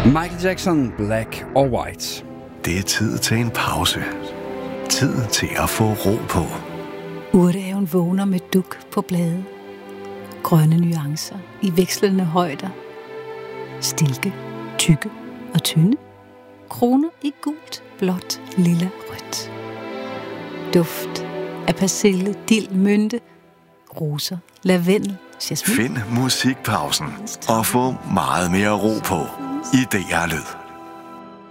Michael Jackson, Black or White. Det er tid til en pause. Tid til at få ro på. Urtehaven vågner med duk på blade. Grønne nuancer i vekslende højder. Stilke, tykke og tynde. Kroner i gult, blåt, lilla, rødt. Duft af persille, dild, mynte, roser, lavendel, jasmin. Find musikpausen og få meget mere ro på i DR Lyd.